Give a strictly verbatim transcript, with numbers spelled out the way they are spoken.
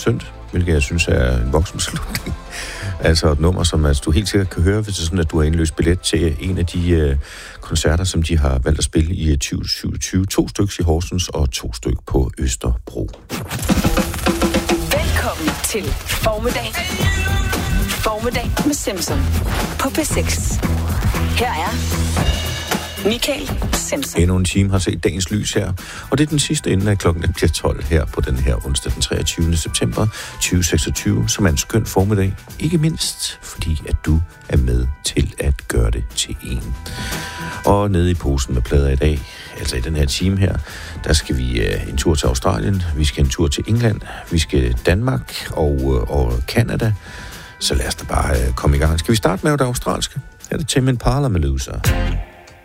synd, hvilket jeg synes er en voksen beslutning. Altså et nummer, som altså, du helt sikkert kan høre, hvis det er sådan, at du har indløst billet til en af de øh, koncerter, som de har valgt at spille i tyve syvogtyve. To stykker i Horsens og to stykker på Østerbro. Velkommen til Formiddag. Formiddag med Simpson på P seks. Her er Michael Simpson. Endnu en time har set dagens lys her, og det er den sidste inden af klokken bliver tolv her på den her onsdag den treogtyvende september tyve seksogtyve, som er en skøn formiddag. Ikke mindst fordi, at du er med til at gøre det til en. Og nede i posen med plader i dag, altså i den her time her, der skal vi uh, en tur til Australien, vi skal en tur til England, vi skal Danmark og, uh, og Canada. Så lad os da bare uh, komme i gang. Skal vi starte med det australske? Her er det Tame Impala med Loser.